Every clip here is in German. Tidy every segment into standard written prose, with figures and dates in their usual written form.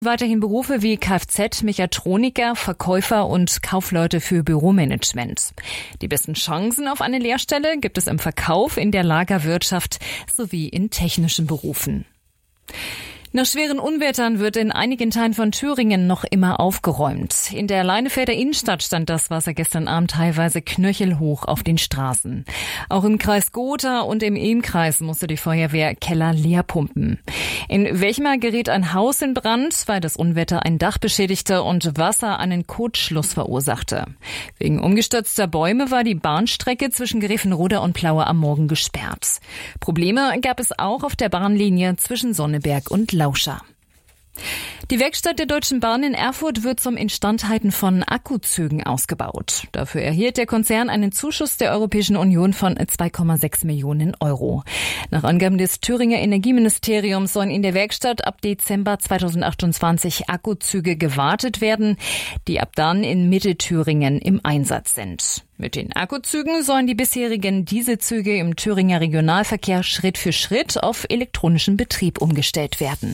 Weiterhin Berufe wie Kfz, Mechatroniker, Verkäufer und Kaufleute für Büromanagement. Die besten Chancen auf eine Lehrstelle gibt es im Verkauf, in der Lagerwirtschaft sowie in technischen Berufen. Nach schweren Unwettern wird in einigen Teilen von Thüringen noch immer aufgeräumt. In der Leinefelder Innenstadt stand das Wasser gestern Abend teilweise knöchelhoch auf den Straßen. Auch im Kreis Gotha und im Ilm-Kreis musste die Feuerwehr Keller leer pumpen. In Wechmar geriet ein Haus in Brand, weil das Unwetter ein Dach beschädigte und Wasser einen Kurzschluss verursachte. Wegen umgestürzter Bäume war die Bahnstrecke zwischen Grevenroda und Plaue am Morgen gesperrt. Probleme gab es auch auf der Bahnlinie zwischen Sonneberg und Lauscher. Die Werkstatt der Deutschen Bahn in Erfurt wird zum Instandhalten von Akkuzügen ausgebaut. Dafür erhielt der Konzern einen Zuschuss der Europäischen Union von 2,6 Millionen Euro. Nach Angaben des Thüringer Energieministeriums sollen in der Werkstatt ab Dezember 2028 Akkuzüge gewartet werden, die ab dann in Mittelthüringen im Einsatz sind. Mit den Akkuzügen sollen die bisherigen Dieselzüge im Thüringer Regionalverkehr Schritt für Schritt auf elektronischen Betrieb umgestellt werden.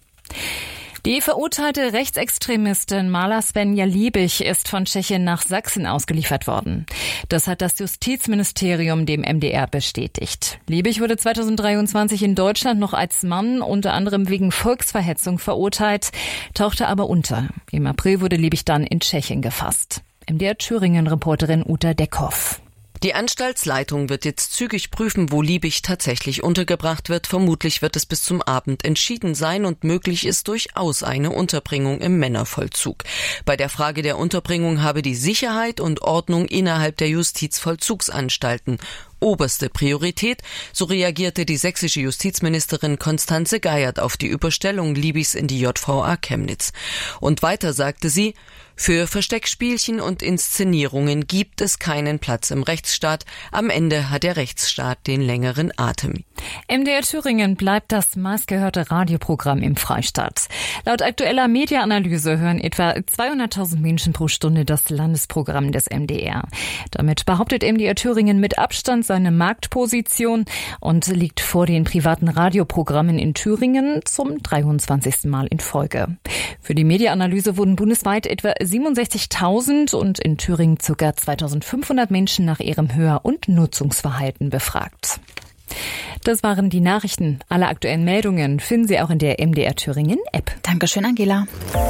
Die verurteilte Rechtsextremistin Mala Svenja Liebig ist von Tschechien nach Sachsen ausgeliefert worden. Das hat das Justizministerium dem MDR bestätigt. Liebig wurde 2023 in Deutschland noch als Mann unter anderem wegen Volksverhetzung verurteilt, tauchte aber unter. Im April wurde Liebig dann in Tschechien gefasst. MDR Thüringen-Reporterin Uta Deckhoff. Die Anstaltsleitung wird jetzt zügig prüfen, wo Liebig tatsächlich untergebracht wird. Vermutlich wird es bis zum Abend entschieden sein und möglich ist durchaus eine Unterbringung im Männervollzug. Bei der Frage der Unterbringung habe die Sicherheit und Ordnung innerhalb der Justizvollzugsanstalten oberste Priorität, so reagierte die sächsische Justizministerin Constanze Geiert auf die Überstellung Liebigs in die JVA Chemnitz. Und weiter sagte sie, für Versteckspielchen und Inszenierungen gibt es keinen Platz im Rechtsstaat. Am Ende hat der Rechtsstaat den längeren Atem. MDR Thüringen bleibt das meistgehörte Radioprogramm im Freistaat. Laut aktueller Mediaanalyse hören etwa 200.000 Menschen pro Stunde das Landesprogramm des MDR. Damit behauptet MDR Thüringen mit Abstand seine Marktposition und liegt vor den privaten Radioprogrammen in Thüringen zum 23. Mal in Folge. Für die Mediaanalyse wurden bundesweit etwa 67.000 und in Thüringen ca. 2.500 Menschen nach ihrem Hör- und Nutzungsverhalten befragt. Das waren die Nachrichten. Alle aktuellen Meldungen finden Sie auch in der MDR Thüringen App. Dankeschön, Angela.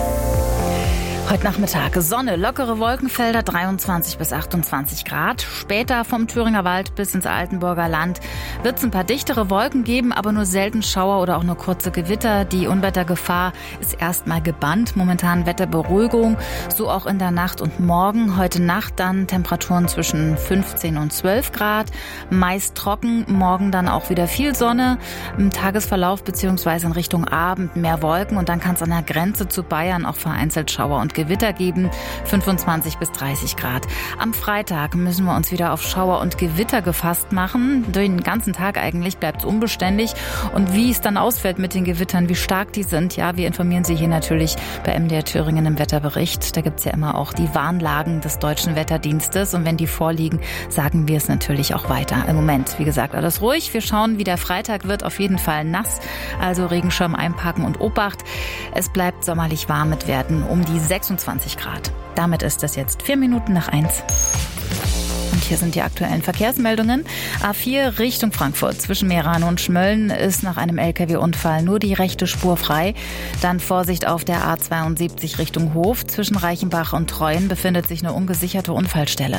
Heute Nachmittag Sonne, lockere Wolkenfelder, 23 bis 28 Grad. Später vom Thüringer Wald bis ins Altenburger Land wird es ein paar dichtere Wolken geben, aber nur selten Schauer oder auch nur kurze Gewitter. Die Unwettergefahr ist erstmal gebannt. Momentan Wetterberuhigung, so auch in der Nacht und morgen. Heute Nacht dann Temperaturen zwischen 15 und 12 Grad. Meist trocken, morgen dann auch wieder viel Sonne. Im Tagesverlauf bzw. in Richtung Abend mehr Wolken und dann kann es an der Grenze zu Bayern auch vereinzelt Schauer und Gewitter geben, 25 bis 30 Grad. Am Freitag müssen wir uns wieder auf Schauer und Gewitter gefasst machen. Den ganzen Tag eigentlich bleibt es unbeständig. Und wie es dann ausfällt mit den Gewittern, wie stark die sind, ja, wir informieren Sie hier natürlich bei MDR Thüringen im Wetterbericht. Da gibt's ja immer auch die Warnlagen des Deutschen Wetterdienstes. Und wenn die vorliegen, sagen wir es natürlich auch weiter. Im Moment, wie gesagt, alles ruhig. Wir schauen, wie der Freitag wird. Auf jeden Fall nass. Also Regenschirm einpacken und Obacht. Es bleibt sommerlich warm mit Werten um die 26 Grad. Damit ist es jetzt 4 Minuten nach 1. Und hier sind die aktuellen Verkehrsmeldungen. A4 Richtung Frankfurt zwischen Meran und Schmölln ist nach einem LKW-Unfall nur die rechte Spur frei. Dann Vorsicht auf der A72 Richtung Hof. Zwischen Reichenbach und Treuen befindet sich eine ungesicherte Unfallstelle.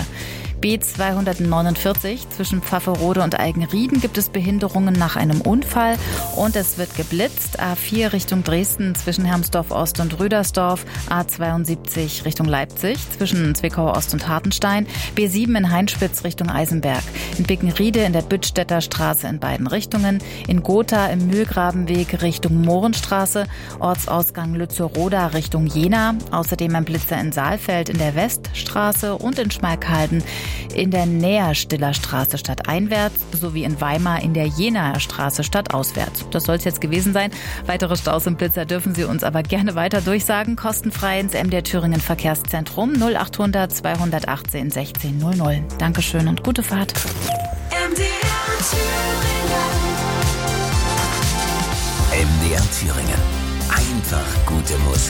B249 zwischen Pfafferode und Eigenrieden gibt es Behinderungen nach einem Unfall und es wird geblitzt. A4 Richtung Dresden zwischen Hermsdorf Ost und Rüdersdorf. A72 Richtung Leipzig zwischen Zwickau Ost und Hartenstein. B7 in Heinspitz Richtung Eisenberg. In Bickenriede in der Büttstädter Straße in beiden Richtungen. In Gotha im Mühlgrabenweg Richtung Mohrenstraße. Ortsausgang Lützow-Roda Richtung Jena. Außerdem ein Blitzer in Saalfeld in der Weststraße und in Schmalkalden in der Näherstiller Straße stadteinwärts sowie in Weimar in der Jenaer Straße stadtauswärts. Das soll es jetzt gewesen sein. Weitere Staus und Blitzer dürfen Sie uns aber gerne weiter durchsagen. Kostenfrei ins MDR Thüringen Verkehrszentrum 0800 218 1600. Dankeschön und gute Fahrt. MDR Thüringen. Einfach gute Musik.